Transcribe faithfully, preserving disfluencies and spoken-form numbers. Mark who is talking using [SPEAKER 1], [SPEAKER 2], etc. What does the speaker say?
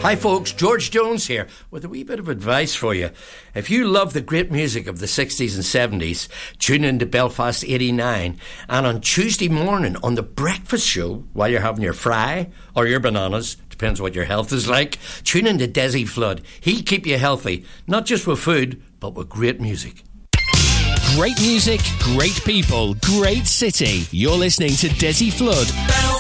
[SPEAKER 1] Hi folks, George Jones here with a wee bit of advice for you. If you love the great music of the sixties and seventies, tune in to Belfast eighty-nine, and on Tuesday morning on the breakfast show, while you're having your fry or your bananas, depends what your health is like, tune in to Desi Flood. He'll keep you healthy, not just with food, but with great music.
[SPEAKER 2] Great music, great people, great city. You're listening to Desi Flood.